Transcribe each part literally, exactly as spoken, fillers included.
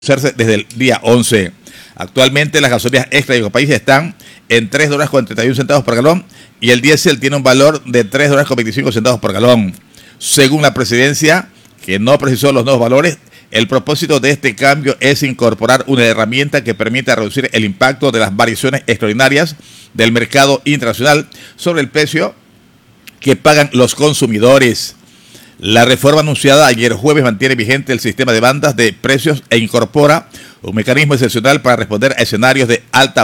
hacerse desde el día once. Actualmente las gasolinas extra de Ecopaís están en tres dólares con treinta y un centavos por galón y el diésel tiene un valor de tres dólares con veinticinco centavos por galón. Según la presidencia, que no precisó los nuevos valores, el propósito de este cambio es incorporar una herramienta que permita reducir el impacto de las variaciones extraordinarias del mercado internacional sobre el precio que pagan los consumidores. La reforma anunciada ayer jueves mantiene vigente el sistema de bandas de precios e incorpora un mecanismo excepcional para responder a escenarios de alta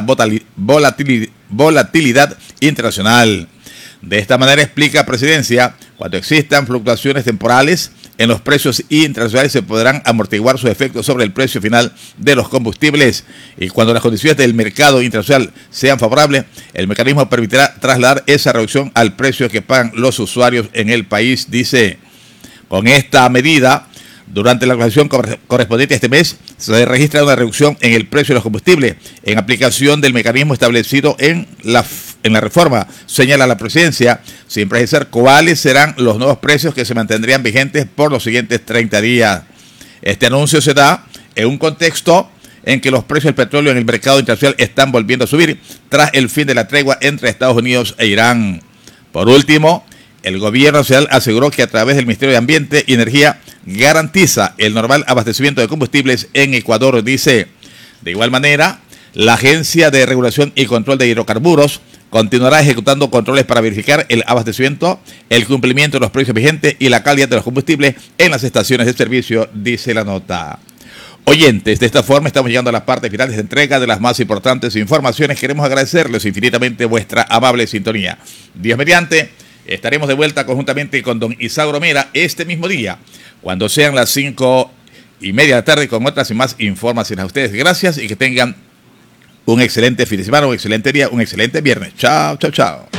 volatilidad internacional. De esta manera, explica Presidencia, cuando existan fluctuaciones temporales en los precios internacionales se podrán amortiguar sus efectos sobre el precio final de los combustibles y cuando las condiciones del mercado internacional sean favorables, el mecanismo permitirá trasladar esa reducción al precio que pagan los usuarios en el país, dice. Con esta medida, durante la actualización correspondiente a este mes, se registra una reducción en el precio de los combustibles en aplicación del mecanismo establecido en la, en la reforma, señala la Presidencia, sin precisar cuáles serán los nuevos precios que se mantendrían vigentes por los siguientes treinta días. Este anuncio se da en un contexto en que los precios del petróleo en el mercado internacional están volviendo a subir tras el fin de la tregua entre Estados Unidos e Irán. Por último, el gobierno nacional aseguró que a través del Ministerio de Ambiente y Energía garantiza el normal abastecimiento de combustibles en Ecuador, dice. De igual manera, la Agencia de Regulación y Control de Hidrocarburos continuará ejecutando controles para verificar el abastecimiento, el cumplimiento de los precios vigentes y la calidad de los combustibles en las estaciones de servicio, dice la nota. Oyentes, de esta forma estamos llegando a la parte final de esta entrega de las más importantes informaciones. Queremos agradecerles infinitamente vuestra amable sintonía. Dios mediante, estaremos de vuelta conjuntamente con don Isauro Mera este mismo día, cuando sean las cinco y media de la tarde, con otras y más informaciones. A ustedes, gracias y que tengan un excelente fin de semana, un excelente día, un excelente viernes. Chao, chao, chao.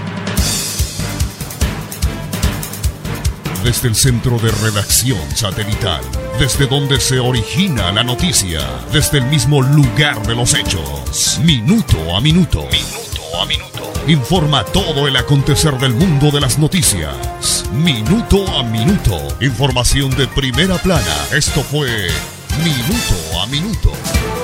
Desde el centro de redacción satelital, desde donde se origina la noticia, desde el mismo lugar de los hechos, minuto a minuto, minuto a minuto, informa todo el acontecer del mundo de las noticias, minuto a minuto, información de primera plana. Esto fue Minuto a Minuto.